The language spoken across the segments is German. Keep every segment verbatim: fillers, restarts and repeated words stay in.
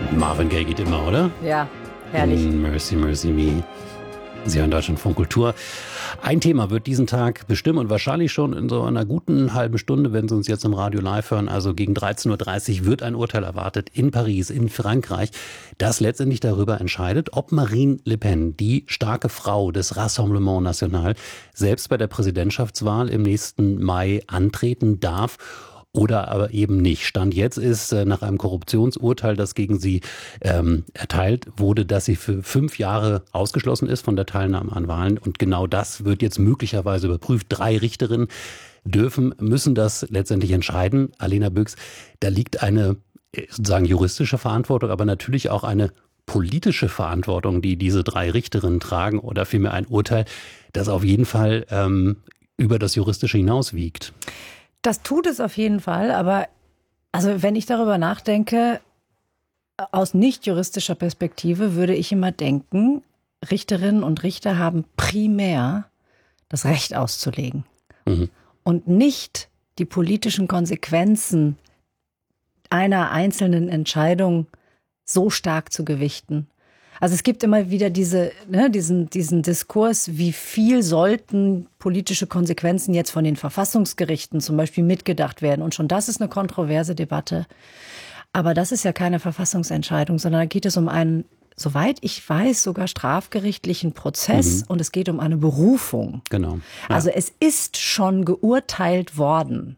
Marvin Gaye geht immer, oder? Ja, herrlich. Mercy, Mercy Me. Sie hören Deutschlandfunk Kultur. Ein Thema wird diesen Tag bestimmen und wahrscheinlich schon in so einer guten halben Stunde, wenn Sie uns jetzt im Radio live hören, also gegen dreizehn Uhr dreißig wird ein Urteil erwartet in Paris, in Frankreich, das letztendlich darüber entscheidet, ob Marine Le Pen, die starke Frau des Rassemblement National, selbst bei der Präsidentschaftswahl im nächsten Mai antreten darf oder aber eben nicht. Stand jetzt ist äh, nach einem Korruptionsurteil, das gegen sie ähm, erteilt wurde, dass sie für fünf Jahre ausgeschlossen ist von der Teilnahme an Wahlen. Und genau das wird jetzt möglicherweise überprüft. Drei Richterinnen dürfen, müssen das letztendlich entscheiden. Alena Büchs, da liegt eine sozusagen juristische Verantwortung, aber natürlich auch eine politische Verantwortung, die diese drei Richterinnen tragen, oder vielmehr ein Urteil, das auf jeden Fall ähm, über das Juristische hinauswiegt. Das tut es auf jeden Fall, aber also wenn ich darüber nachdenke, aus nicht juristischer Perspektive würde ich immer denken, Richterinnen und Richter haben primär das Recht auszulegen mhm. und nicht die politischen Konsequenzen einer einzelnen Entscheidung so stark zu gewichten. Also es gibt immer wieder diese, ne, diesen, diesen Diskurs, wie viel sollten politische Konsequenzen jetzt von den Verfassungsgerichten zum Beispiel mitgedacht werden. Und schon das ist eine kontroverse Debatte. Aber das ist ja keine Verfassungsentscheidung, sondern da geht es um einen, soweit ich weiß, sogar strafgerichtlichen Prozess. Mhm. Und es geht um eine Berufung. Genau. Ja. Also es ist schon geurteilt worden.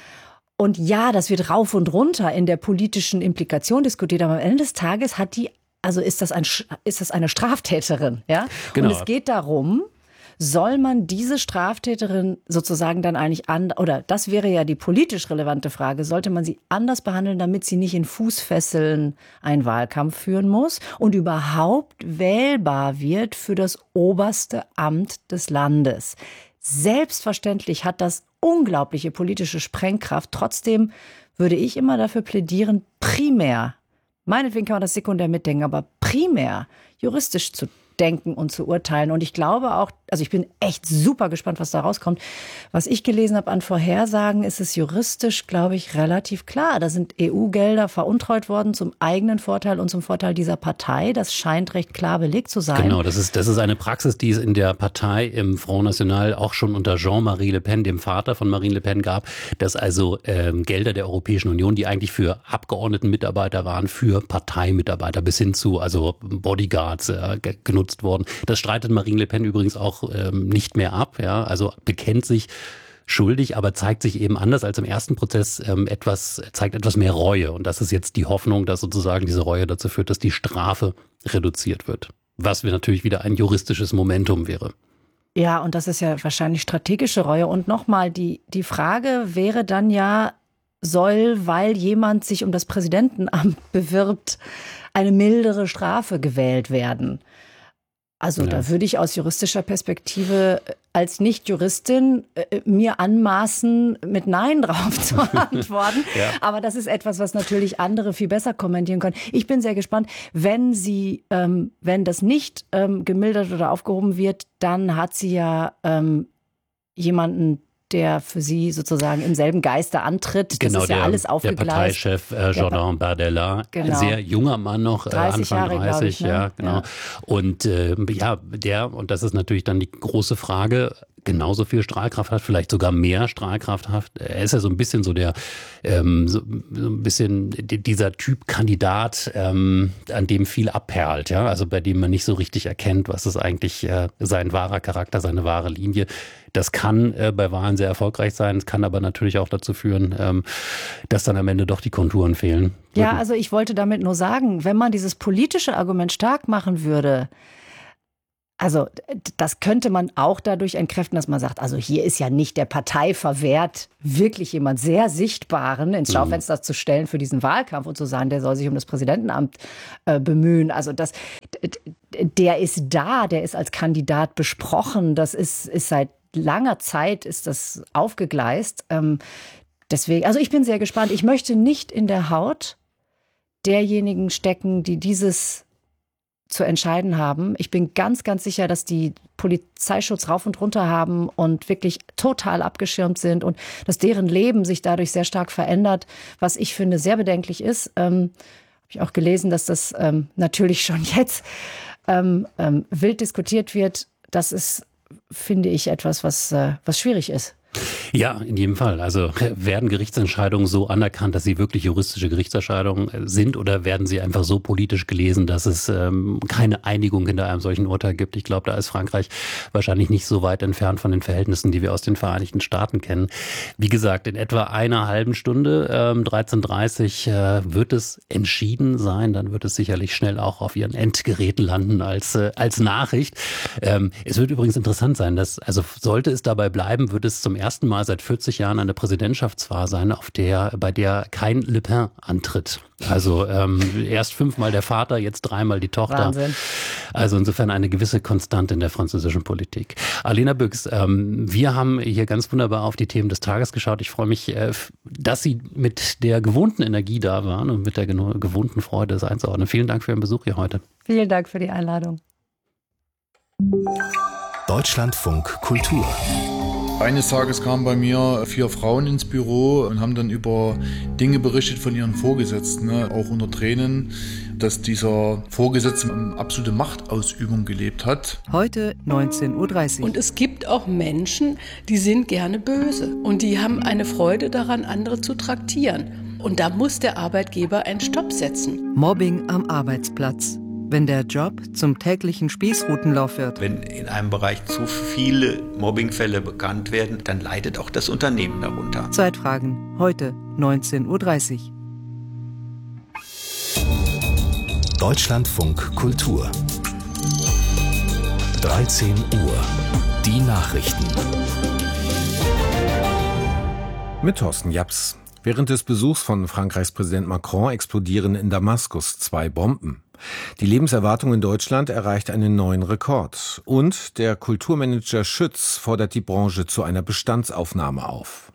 Und ja, das wird rauf und runter in der politischen Implikation diskutiert. Aber am Ende des Tages hat die Also ist das, ein, ist das eine Straftäterin, ja? Genau. Und es geht darum, soll man diese Straftäterin sozusagen dann eigentlich an, oder das wäre ja die politisch relevante Frage, sollte man sie anders behandeln, damit sie nicht in Fußfesseln einen Wahlkampf führen muss und überhaupt wählbar wird für das oberste Amt des Landes. Selbstverständlich hat das unglaubliche politische Sprengkraft. Trotzdem würde ich immer dafür plädieren, primär, meinetwegen kann man das sekundär mitdenken, aber primär juristisch zu denken und zu urteilen. Und ich glaube auch, also ich bin echt super gespannt, was da rauskommt. Was ich gelesen habe an Vorhersagen, ist es juristisch, glaube ich, relativ klar. Da sind E U-Gelder veruntreut worden zum eigenen Vorteil und zum Vorteil dieser Partei. Das scheint recht klar belegt zu sein. Genau, das ist, das ist eine Praxis, die es in der Partei im Front National auch schon unter Jean-Marie Le Pen, dem Vater von Marine Le Pen, gab, dass also ähm, Gelder der Europäischen Union, die eigentlich für Abgeordnetenmitarbeiter waren, für Parteimitarbeiter bis hin zu also Bodyguards äh, genutzt worden. Das streitet Marine Le Pen übrigens auch ähm, nicht mehr ab, ja, also bekennt sich schuldig, aber zeigt sich eben anders als im ersten Prozess ähm, etwas, zeigt etwas mehr Reue. Und das ist jetzt die Hoffnung, dass sozusagen diese Reue dazu führt, dass die Strafe reduziert wird. Was wir natürlich wieder ein juristisches Momentum wäre. Ja, und das ist ja wahrscheinlich strategische Reue. Und nochmal, die, die Frage wäre dann ja, soll, weil jemand sich um das Präsidentenamt bewirbt, eine mildere Strafe gewählt werden? Also ja. Da würde ich aus juristischer Perspektive als Nicht-Juristin äh, mir anmaßen, mit Nein drauf zu antworten. Ja. Aber das ist etwas, was natürlich andere viel besser kommentieren können. Ich bin sehr gespannt, wenn sie, ähm, wenn das nicht ähm, gemildert oder aufgehoben wird, dann hat sie ja ähm, jemanden, der für sie sozusagen im selben Geiste antritt. Das genau, ist ja der, alles aufgegleist. Der Parteichef äh, Jordan Bardella, genau. Ein sehr junger Mann noch, äh, dreißig Anfang Jahre, dreißig, ich, ne? ja, genau. Ja. Und äh, ja, der, und das ist natürlich dann die große Frage, genauso viel Strahlkraft hat, vielleicht sogar mehr Strahlkraft hat. Er ist ja so ein bisschen so der, ähm, so, so ein bisschen dieser Typ Kandidat, ähm, an dem viel abperlt, ja, also bei dem man nicht so richtig erkennt, was ist eigentlich äh, sein wahrer Charakter, seine wahre Linie. Das kann äh, bei Wahlen sehr erfolgreich sein, es kann aber natürlich auch dazu führen, ähm, dass dann am Ende doch die Konturen fehlen. Ja, also ich wollte damit nur sagen, wenn man dieses politische Argument stark machen würde, also das könnte man auch dadurch entkräften, dass man sagt, also hier ist ja nicht der Partei verwehrt, wirklich jemand sehr Sichtbaren ins Schaufenster mhm. zu stellen für diesen Wahlkampf und zu sagen, der soll sich um das Präsidentenamt äh, bemühen. Also das, der ist da, der ist als Kandidat besprochen, das ist, ist seit langer Zeit ist das aufgegleist. Ähm, deswegen, also ich bin sehr gespannt. Ich möchte nicht in der Haut derjenigen stecken, die dieses zu entscheiden haben. Ich bin ganz, ganz sicher, dass die Polizeischutz rauf und runter haben und wirklich total abgeschirmt sind und dass deren Leben sich dadurch sehr stark verändert, was ich finde sehr bedenklich ist. Ähm, ich auch gelesen, dass das ähm, natürlich schon jetzt ähm, ähm, wild diskutiert wird. Das ist, finde ich, etwas, was, äh, was schwierig ist. Ja, in jedem Fall. Also werden Gerichtsentscheidungen so anerkannt, dass sie wirklich juristische Gerichtsentscheidungen sind, oder werden sie einfach so politisch gelesen, dass es ähm, keine Einigung hinter einem solchen Urteil gibt? Ich glaube, da ist Frankreich wahrscheinlich nicht so weit entfernt von den Verhältnissen, die wir aus den Vereinigten Staaten kennen. Wie gesagt, in etwa einer halben Stunde, ähm, dreizehn Uhr dreißig, äh, wird es entschieden sein. Dann wird es sicherlich schnell auch auf Ihren Endgeräten landen als, äh, als Nachricht. Ähm, es wird übrigens interessant sein, dass, also sollte es dabei bleiben, wird es zum ersten Mal seit vierzig Jahren eine Präsidentschaftswahl sein, auf der, bei der kein Le Pen antritt. Also ähm, erst fünfmal der Vater, jetzt dreimal die Tochter. Wahnsinn. Also insofern eine gewisse Konstante in der französischen Politik. Alena Büchs, ähm, wir haben hier ganz wunderbar auf die Themen des Tages geschaut. Ich freue mich, äh, dass Sie mit der gewohnten Energie da waren und mit der gewohnten Freude es einzuordnen. Vielen Dank für Ihren Besuch hier heute. Vielen Dank für die Einladung. Deutschlandfunk Kultur. Eines Tages kamen bei mir vier Frauen ins Büro und haben dann über Dinge berichtet von ihren Vorgesetzten, ne? Auch unter Tränen, dass dieser Vorgesetzte eine absolute Machtausübung gelebt hat. Heute neunzehn Uhr dreißig. Und es gibt auch Menschen, die sind gerne böse und die haben eine Freude daran, andere zu traktieren. Und da muss der Arbeitgeber einen Stopp setzen. Mobbing am Arbeitsplatz. Wenn der Job zum täglichen Spießrutenlauf wird. Wenn in einem Bereich zu viele Mobbingfälle bekannt werden, dann leidet auch das Unternehmen darunter. Zeitfragen, heute neunzehn Uhr dreißig. Deutschlandfunk Kultur. dreizehn Uhr. Die Nachrichten. Mit Thorsten Japs. Während des Besuchs von Frankreichs Präsident Macron explodieren in Damaskus zwei Bomben. Die Lebenserwartung in Deutschland erreicht einen neuen Rekord. Und der Kulturmanager Schütz fordert die Branche zu einer Bestandsaufnahme auf.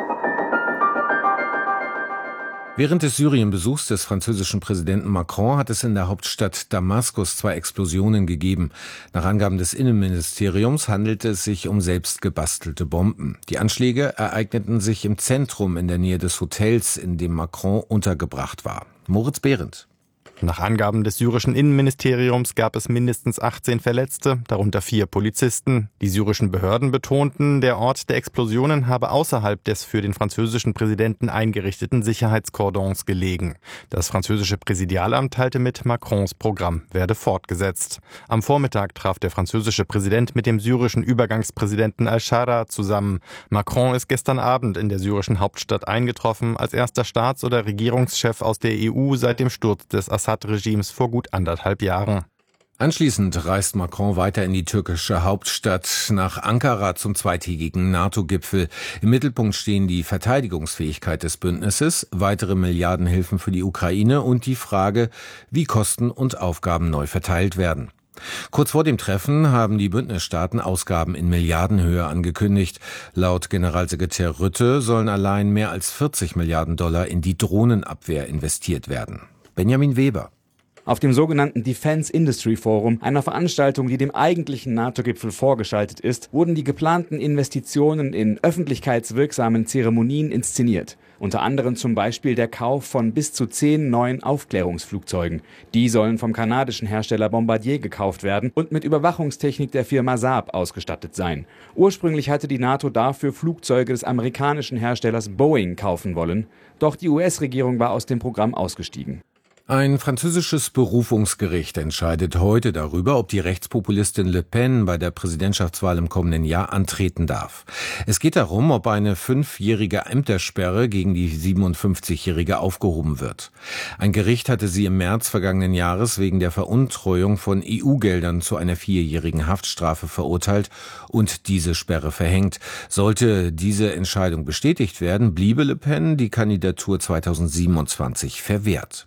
Während des Syrien-Besuchs des französischen Präsidenten Macron hat es in der Hauptstadt Damaskus zwei Explosionen gegeben. Nach Angaben des Innenministeriums handelte es sich um selbstgebastelte Bomben. Die Anschläge ereigneten sich im Zentrum in der Nähe des Hotels, in dem Macron untergebracht war. Moritz Behrendt. Nach Angaben des syrischen Innenministeriums gab es mindestens achtzehn Verletzte, darunter vier Polizisten. Die syrischen Behörden betonten, der Ort der Explosionen habe außerhalb des für den französischen Präsidenten eingerichteten Sicherheitskordons gelegen. Das französische Präsidialamt teilte mit, Macrons Programm werde fortgesetzt. Am Vormittag traf der französische Präsident mit dem syrischen Übergangspräsidenten Al-Shara zusammen. Macron ist gestern Abend in der syrischen Hauptstadt eingetroffen, als erster Staats- oder Regierungschef aus der E U seit dem Sturz des Assad-Regimes vor gut anderthalb Jahren. Anschließend reist Macron weiter in die türkische Hauptstadt nach Ankara zum zweitägigen NATO-Gipfel. Im Mittelpunkt stehen die Verteidigungsfähigkeit des Bündnisses, weitere Milliardenhilfen für die Ukraine und die Frage, wie Kosten und Aufgaben neu verteilt werden. Kurz vor dem Treffen haben die Bündnisstaaten Ausgaben in Milliardenhöhe angekündigt. Laut Generalsekretär Rutte sollen allein mehr als vierzig Milliarden Dollar in die Drohnenabwehr investiert werden. Benjamin Weber. Auf dem sogenannten Defense Industry Forum, einer Veranstaltung, die dem eigentlichen NATO-Gipfel vorgeschaltet ist, wurden die geplanten Investitionen in öffentlichkeitswirksamen Zeremonien inszeniert. Unter anderem zum Beispiel der Kauf von bis zu zehn neuen Aufklärungsflugzeugen. Die sollen vom kanadischen Hersteller Bombardier gekauft werden und mit Überwachungstechnik der Firma Saab ausgestattet sein. Ursprünglich hatte die NATO dafür Flugzeuge des amerikanischen Herstellers Boeing kaufen wollen. Doch die U S-Regierung war aus dem Programm ausgestiegen. Ein französisches Berufungsgericht entscheidet heute darüber, ob die Rechtspopulistin Le Pen bei der Präsidentschaftswahl im kommenden Jahr antreten darf. Es geht darum, ob eine fünfjährige Ämtersperre gegen die siebenundfünfzigjährige aufgehoben wird. Ein Gericht hatte sie im März vergangenen Jahres wegen der Veruntreuung von E U-Geldern zu einer vierjährigen Haftstrafe verurteilt und diese Sperre verhängt. Sollte diese Entscheidung bestätigt werden, bliebe Le Pen die Kandidatur zweitausendsiebenundzwanzig verwehrt.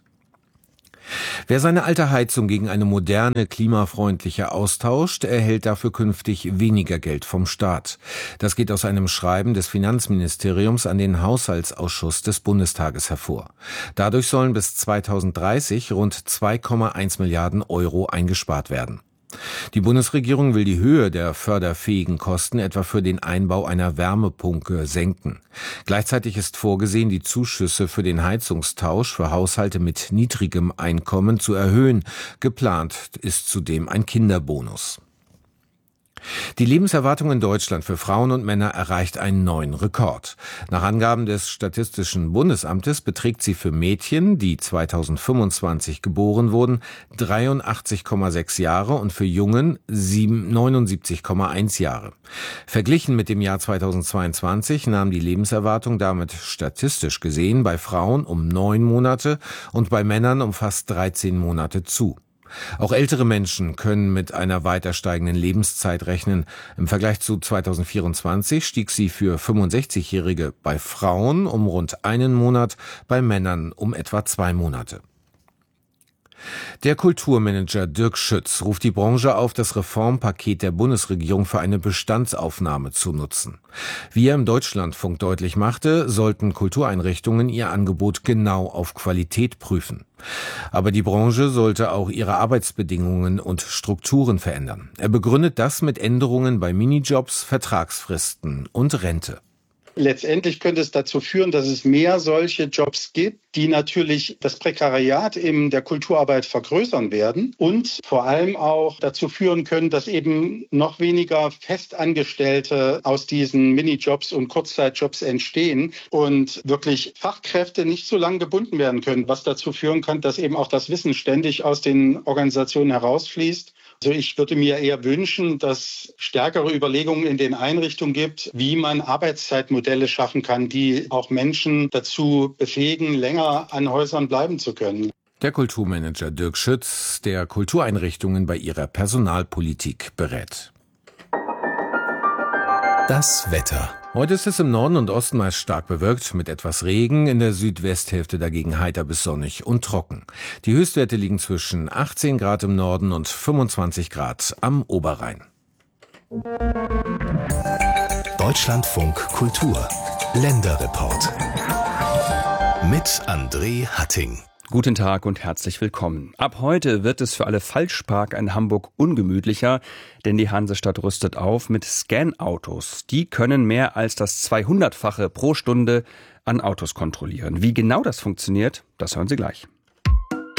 Wer seine alte Heizung gegen eine moderne, klimafreundliche austauscht, erhält dafür künftig weniger Geld vom Staat. Das geht aus einem Schreiben des Finanzministeriums an den Haushaltsausschuss des Bundestages hervor. Dadurch sollen bis zweitausenddreißig rund zwei Komma eins Milliarden Euro eingespart werden. Die Bundesregierung will die Höhe der förderfähigen Kosten etwa für den Einbau einer Wärmepumpe senken. Gleichzeitig ist vorgesehen, die Zuschüsse für den Heizungstausch für Haushalte mit niedrigem Einkommen zu erhöhen. Geplant ist zudem ein Kinderbonus. Die Lebenserwartung in Deutschland für Frauen und Männer erreicht einen neuen Rekord. Nach Angaben des Statistischen Bundesamtes beträgt sie für Mädchen, die zweitausendfünfundzwanzig geboren wurden, dreiundachtzig Komma sechs Jahre und für Jungen neunundsiebzig Komma eins Jahre. Verglichen mit dem Jahr zweitausendzweiundzwanzig nahm die Lebenserwartung damit statistisch gesehen bei Frauen um neun Monate und bei Männern um fast dreizehn Monate zu. Auch ältere Menschen können mit einer weiter steigenden Lebenszeit rechnen. Im Vergleich zu zweitausendvierundzwanzig stieg sie für fünfundsechzigjährige bei Frauen um rund einen Monat, bei Männern um etwa zwei Monate. Der Kulturmanager Dirk Schütz ruft die Branche auf, das Reformpaket der Bundesregierung für eine Bestandsaufnahme zu nutzen. Wie er im Deutschlandfunk deutlich machte, sollten Kultureinrichtungen ihr Angebot genau auf Qualität prüfen. Aber die Branche sollte auch ihre Arbeitsbedingungen und Strukturen verändern. Er begründet das mit Änderungen bei Minijobs, Vertragsfristen und Rente. Letztendlich könnte es dazu führen, dass es mehr solche Jobs gibt, die natürlich das Prekariat in der Kulturarbeit vergrößern werden und vor allem auch dazu führen können, dass eben noch weniger Festangestellte aus diesen Minijobs und Kurzzeitjobs entstehen und wirklich Fachkräfte nicht so lange gebunden werden können, was dazu führen kann, dass eben auch das Wissen ständig aus den Organisationen herausfließt. Also ich würde mir eher wünschen, dass stärkere Überlegungen in den Einrichtungen gibt, wie man Arbeitszeitmodelle schaffen kann, die auch Menschen dazu befähigen, länger an Häusern bleiben zu können. Der Kulturmanager Dirk Schütz, der Kultureinrichtungen bei ihrer Personalpolitik berät. Das Wetter. Heute ist es im Norden und Osten meist stark bewölkt mit etwas Regen, in der Südwesthälfte dagegen heiter bis sonnig und trocken. Die Höchstwerte liegen zwischen achtzehn Grad im Norden und fünfundzwanzig Grad am Oberrhein. Deutschlandfunk Kultur. Länderreport. Mit André Hatting. Guten Tag und herzlich willkommen. Ab heute wird es für alle Falschparker in Hamburg ungemütlicher, denn die Hansestadt rüstet auf mit Scan-Autos. Die können mehr als das zweihundertfache pro Stunde an Autos kontrollieren. Wie genau das funktioniert, das hören Sie gleich.